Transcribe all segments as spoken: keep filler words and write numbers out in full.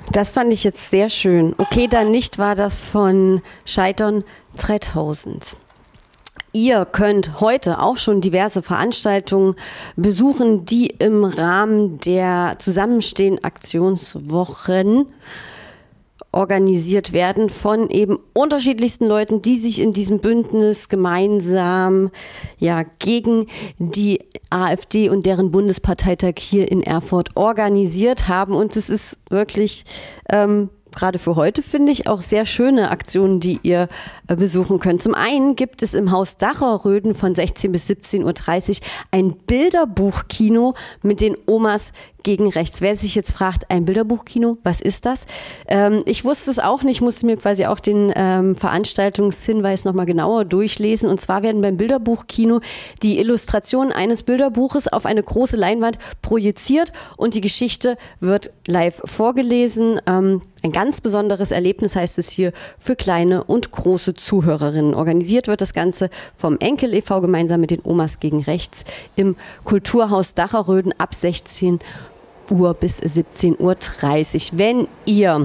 Das fand ich jetzt sehr schön. Okay, dann nicht war das von Scheitern dreitausend. Ihr könnt heute auch schon diverse Veranstaltungen besuchen, die im Rahmen der Zusammenstehen-Aktionswochen organisiert werden von eben unterschiedlichsten Leuten, die sich in diesem Bündnis gemeinsam ja gegen die AfD und deren Bundesparteitag hier in Erfurt organisiert haben. Und es ist wirklich ähm, gerade für heute, finde ich, auch sehr schöne Aktionen, die ihr äh, besuchen könnt. Zum einen gibt es im Haus Dacherröden von sechzehn bis siebzehn Uhr dreißig ein Bilderbuchkino mit den Omas gegen rechts. Wer sich jetzt fragt, ein Bilderbuchkino, was ist das? Ähm, ich wusste es auch nicht, musste mir quasi auch den ähm, Veranstaltungshinweis nochmal genauer durchlesen. Und zwar werden beim Bilderbuchkino die Illustrationen eines Bilderbuches auf eine große Leinwand projiziert und die Geschichte wird live vorgelesen. Ähm, ein ganz besonderes Erlebnis heißt es hier für kleine und große Zuhörerinnen. Organisiert wird das Ganze vom Enkel e V gemeinsam mit den Omas gegen rechts im Kulturhaus Dacherröden ab sechzehn Uhr bis siebzehn Uhr dreißig. Wenn ihr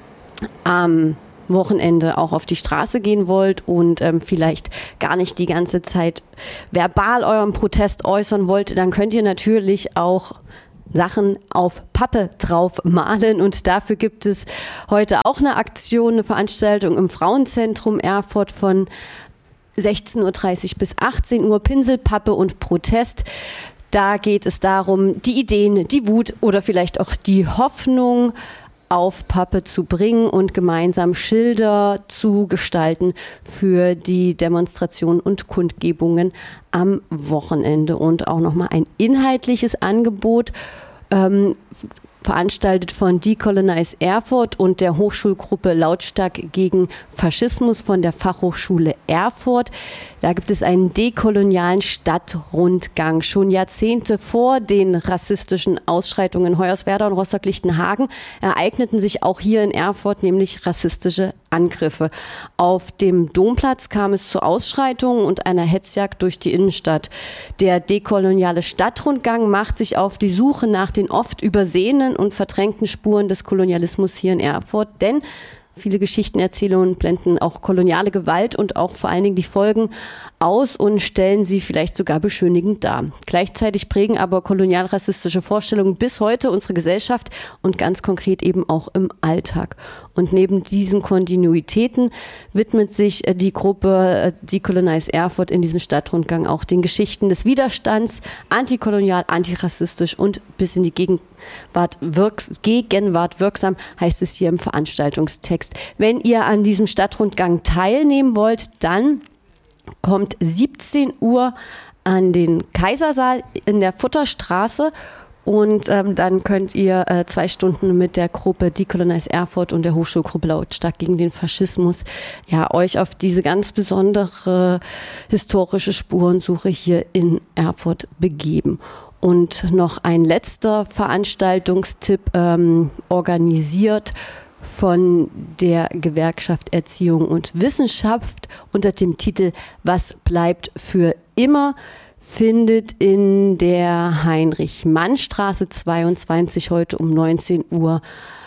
am Wochenende auch auf die Straße gehen wollt und ähm, vielleicht gar nicht die ganze Zeit verbal euren Protest äußern wollt, dann könnt ihr natürlich auch Sachen auf Pappe drauf malen und dafür gibt es heute auch eine Aktion, eine Veranstaltung im Frauenzentrum Erfurt von sechzehn Uhr dreißig bis achtzehn Uhr, Pinselpappe und Protest. Da geht es darum, die Ideen, die Wut oder vielleicht auch die Hoffnung auf Pappe zu bringen und gemeinsam Schilder zu gestalten für die Demonstrationen und Kundgebungen am Wochenende. Und auch nochmal ein inhaltliches Angebot, ähm, veranstaltet von Decolonize Erfurt und der Hochschulgruppe Lautstark gegen Faschismus von der Fachhochschule Erfurt. Da gibt es einen dekolonialen Stadtrundgang. Schon Jahrzehnte vor den rassistischen Ausschreitungen in Hoyerswerda und Rostock-Lichtenhagen ereigneten sich auch hier in Erfurt nämlich rassistische Angriffe. Auf dem Domplatz kam es zu Ausschreitungen und einer Hetzjagd durch die Innenstadt. Der dekoloniale Stadtrundgang macht sich auf die Suche nach den oft übersehenen und verdrängten Spuren des Kolonialismus hier in Erfurt, denn viele Geschichtenerzählungen blenden auch koloniale Gewalt und auch vor allen Dingen die Folgen aus und stellen sie vielleicht sogar beschönigend dar. Gleichzeitig prägen aber kolonialrassistische Vorstellungen bis heute unsere Gesellschaft und ganz konkret eben auch im Alltag. Und neben diesen Kontinuitäten widmet sich die Gruppe Decolonize Erfurt in diesem Stadtrundgang auch den Geschichten des Widerstands, antikolonial, antirassistisch und bis in die Gegenwart, wirks- Gegenwart wirksam, heißt es hier im Veranstaltungstext. Wenn ihr an diesem Stadtrundgang teilnehmen wollt, dann kommt siebzehn Uhr an den Kaisersaal in der Futterstraße und ähm, dann könnt ihr äh, zwei Stunden mit der Gruppe Decolonize Erfurt und der Hochschulgruppe Lautstark gegen den Faschismus ja euch auf diese ganz besondere historische Spurensuche hier in Erfurt begeben. Und noch ein letzter Veranstaltungstipp, ähm, organisiert von der Gewerkschaft Erziehung und Wissenschaft unter dem Titel Was bleibt für immer, findet in der Heinrich-Mann-Straße zweiundzwanzig heute um neunzehn Uhr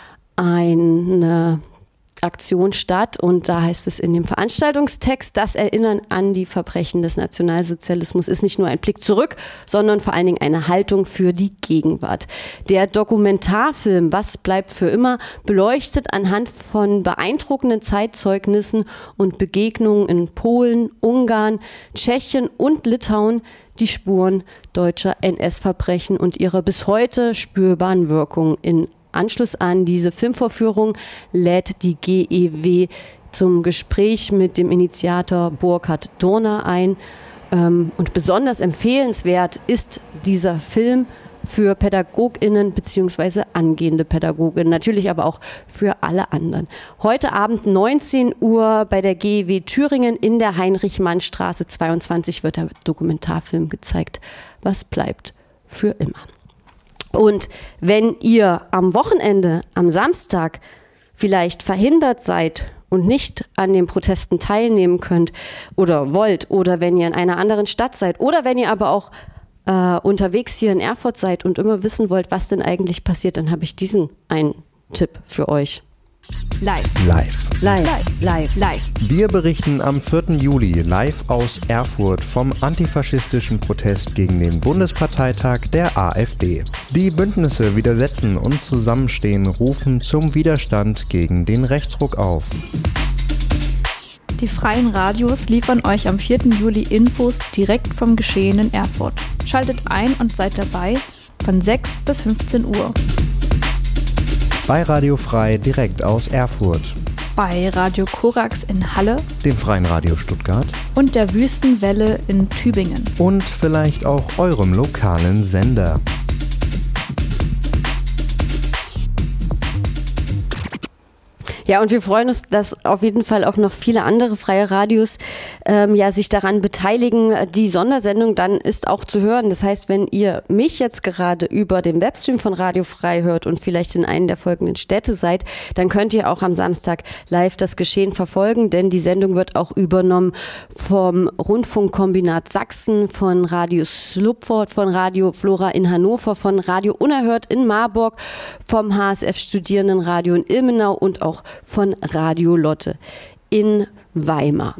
eine Aktion statt. Und da heißt es in dem Veranstaltungstext, das Erinnern an die Verbrechen des Nationalsozialismus ist nicht nur ein Blick zurück, sondern vor allen Dingen eine Haltung für die Gegenwart. Der Dokumentarfilm Was bleibt für immer beleuchtet anhand von beeindruckenden Zeitzeugnissen und Begegnungen in Polen, Ungarn, Tschechien und Litauen die Spuren deutscher N S-Verbrechen und ihre bis heute spürbaren Wirkungen. In Anschluss an diese Filmvorführung lädt die G E W zum Gespräch mit dem Initiator Burkhard Dorner ein. Und besonders empfehlenswert ist dieser Film für PädagogInnen bzw. angehende Pädagoginnen, natürlich aber auch für alle anderen. Heute Abend neunzehn Uhr bei der G E W Thüringen in der Heinrich-Mann-Straße zweiundzwanzig wird der Dokumentarfilm gezeigt. Was bleibt für immer? Und wenn ihr am Wochenende, am Samstag vielleicht verhindert seid und nicht an den Protesten teilnehmen könnt oder wollt, oder wenn ihr in einer anderen Stadt seid, oder wenn ihr aber auch äh, unterwegs hier in Erfurt seid und immer wissen wollt, was denn eigentlich passiert, dann habe ich diesen einen Tipp für euch. Live. Live. Live. Live. Live. Live. Wir berichten am vierten Juli live aus Erfurt vom antifaschistischen Protest gegen den Bundesparteitag der AfD. Die Bündnisse Widersetzen und Zusammenstehen rufen zum Widerstand gegen den Rechtsruck auf. Die freien Radios liefern euch am vierten Juli Infos direkt vom Geschehen in Erfurt. Schaltet ein und seid dabei von sechs bis fünfzehn Uhr. Bei Radio Frei direkt aus Erfurt, Bei Radio Korax in Halle dem Freien Radio Stuttgart und der Wüstenwelle in Tübingen. und vielleicht auch eurem lokalen Sender. Ja, und wir freuen uns, dass auf jeden Fall auch noch viele andere freie Radios ähm, ja, sich daran beteiligen. Die Sondersendung dann ist auch zu hören. Das heißt, wenn ihr mich jetzt gerade über den Webstream von Radio Frei hört und vielleicht in einen der folgenden Städte seid, dann könnt ihr auch am Samstag live das Geschehen verfolgen, denn die Sendung wird auch übernommen vom Rundfunkkombinat Sachsen, von Radio Slupfort, von Radio Flora in Hannover, von Radio Unerhört in Marburg, vom H S F-Studierendenradio in Ilmenau und auch von Radio Lotte in Weimar.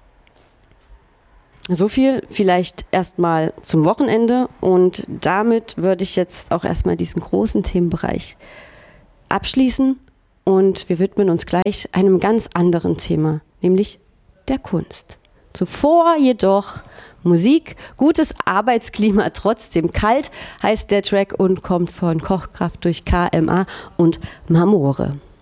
So viel vielleicht erstmal zum Wochenende und damit würde ich jetzt auch erstmal diesen großen Themenbereich abschließen und wir widmen uns gleich einem ganz anderen Thema, nämlich der Kunst. Zuvor jedoch Musik, gutes Arbeitsklima, trotzdem kalt, heißt der Track und kommt von Kochkraft durch K M A und Marmore.